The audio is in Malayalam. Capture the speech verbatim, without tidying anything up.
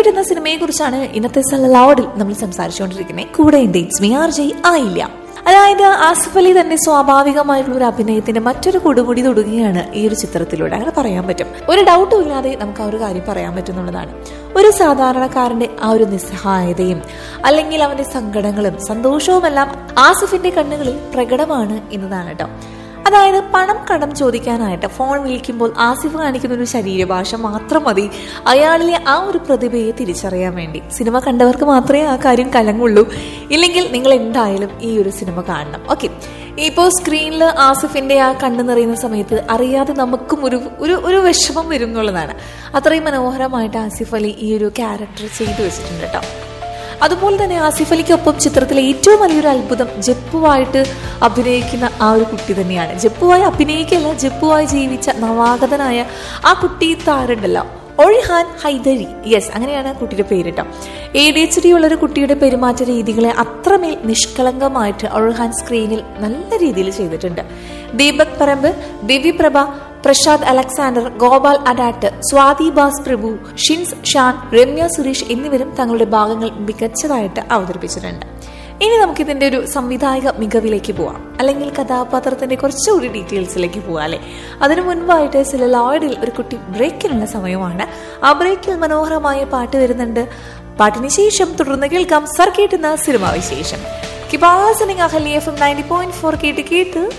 സർക്കിട്ട് എന്ന സിനിമയെ കുറിച്ചാണ് ഇന്നത്തെ സലലോഡിൽ നമ്മൾ സംസാരിച്ചുകൊണ്ടിരിക്കുന്നത്. കൂടെ ഉണ്ട് ഇറ്റ്സ് മീ ആർ ജെ ആയില്ല. അതായത് ആസിഫ് അലി തന്റെ സ്വാഭാവികമായിട്ടുള്ള ഒരു അഭിനയത്തിന്റെ മറ്റൊരു കൊടുമുടി തൊടുകയാണ് ഈ ഒരു ചിത്രത്തിലൂടെ. അങ്ങനെ പറയാൻ പറ്റും. ഒരു ഡൗട്ടും ഇല്ലാതെ നമുക്ക് ആ ഒരു കാര്യം പറയാൻ പറ്റുന്നുള്ളതാണ്. ഒരു സാധാരണക്കാരന്റെ ആ ഒരു നിസ്സഹായതയും അല്ലെങ്കിൽ അവന്റെ സങ്കടങ്ങളും സന്തോഷവുമെല്ലാം ആസിഫിന്റെ കണ്ണുകളിൽ പ്രകടമാണ് എന്നതാണ് കേട്ടോ. അതായത് പണം കടം ചോദിക്കാനായിട്ട് ഫോൺ വിളിക്കുമ്പോൾ ആസിഫ് കാണിക്കുന്ന ഒരു ശരീരഭാഷ മാത്രം മതി അയാളിലെ ആ ഒരു പ്രതിഭയെ തിരിച്ചറിയാൻ വേണ്ടി. സിനിമ കണ്ടവർക്ക് മാത്രമേ ആ കാര്യം കലങ്ങുള്ളൂ. ഇല്ലെങ്കിൽ നിങ്ങൾ എന്തായാലും ഈ ഒരു സിനിമ കാണണം. ഓക്കെ, ഇപ്പോൾ സ്ക്രീനിൽ ആസിഫിന്റെ ആ കണ്ണ് നിറയുന്ന സമയത്ത് അറിയാതെ നമുക്കും ഒരു ഒരു ഒരു വിഷമം വരും എന്നുള്ളതാണ്. അത്രയും മനോഹരമായിട്ട് ആസിഫ് അലി ഈ ഒരു ക്യാരക്ടർ ചെയ്തു വെച്ചിട്ടുണ്ട് കേട്ടോ. അതുപോലെ തന്നെ ആസിഫ് അലിക്കൊപ്പം ചിത്രത്തിലെ ഏറ്റവും വലിയൊരു അത്ഭുതം ജപ്പുവായിട്ട് അഭിനയിക്കുന്ന ആ ഒരു കുട്ടി തന്നെയാണ്. ജപ്പുവായി അഭിനയിക്കല്ല, ജപ്പുവായി ജീവിച്ച നവാഗതനായ ആ കുട്ടി താരുണ്ടല്ലോ, ഒഴിഹാൻ ഹൈദരി. യെസ്, അങ്ങനെയാണ് കുട്ടിയുടെ പേര് കേട്ടോ. എ ഡി എച്ച് ഡി ഉള്ളൊരു കുട്ടിയുടെ പെരുമാറ്റ രീതികളെ അത്രമേൽ നിഷ്കളങ്കമായിട്ട് ഒഴിഹാൻ സ്ക്രീനിൽ നല്ല രീതിയിൽ ചെയ്തിട്ടുണ്ട്. ദീപക് പറമ്പ്, ദിവി പ്രഭ, പ്രശാന്ത് അലക്സാണ്ടർ, ഗോപാൽ അഡാട്ട്, സ്വാതി ബാസ് പ്രഭു, ഷിൻസ് ഷാൻ, രമ്യ സുരേഷ് എന്നിവരും തങ്ങളുടെ ഭാഗങ്ങൾ മികച്ചതായിട്ട് അവതരിപ്പിച്ചിട്ടുണ്ട്. ഇനി നമുക്കിതിന്റെ ഒരു സംവിധായക മികവിലേക്ക് പോവാം, അല്ലെങ്കിൽ കഥാപാത്രത്തിന്റെ കുറച്ചുകൂടി ഡീറ്റെയിൽസിലേക്ക് പോവാം അല്ലെ. അതിനു മുൻപായിട്ട് സിലലോയിഡിൽ ഒരു കുട്ടി ബ്രേക്കിനുള്ള സമയമാണ്. ആ ബ്രേക്കിൽ മനോഹരമായ പാട്ട് വരുന്നുണ്ട്. പാട്ടിന് ശേഷം തുടർന്ന് കേൾക്കാം സർക്കിട്ട് എന്ന സിനിമാ വിശേഷം. കിബാസനിങ് Ahalya F M ninety point four കേട്ട് കേട്ട്